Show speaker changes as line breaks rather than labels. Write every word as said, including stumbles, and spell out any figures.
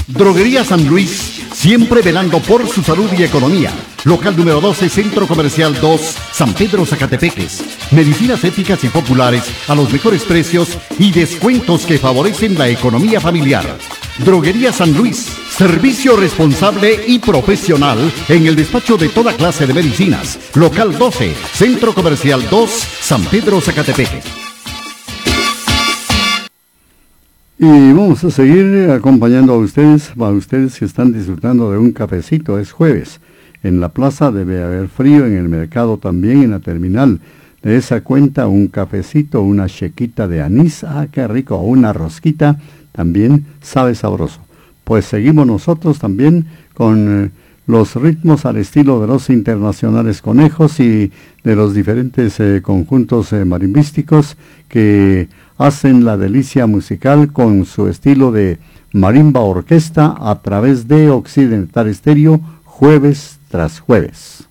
Droguería San Luis, siempre velando por su salud y economía. Local número doce, Centro Comercial dos, San Pedro Zacatepeques. Medicinas éticas y populares a los mejores precios y descuentos que favorecen la economía familiar. Droguería San Luis, servicio responsable y profesional en el despacho de toda clase de medicinas. Local doce, Centro Comercial dos, San Pedro Zacatepeques.
Y vamos a seguir acompañando a ustedes, a ustedes que están disfrutando de un cafecito. Es jueves. En la plaza debe haber frío, en el mercado también, en la terminal. De esa cuenta, un cafecito, una chequita de anís, ah, qué rico, o una rosquita, también sabe sabroso. Pues seguimos nosotros también con eh, los ritmos al estilo de los internacionales conejos y de los diferentes eh, conjuntos eh, marimbísticos que hacen la delicia musical con su estilo de marimba orquesta a través de Occidental Estéreo, jueves tras jueves.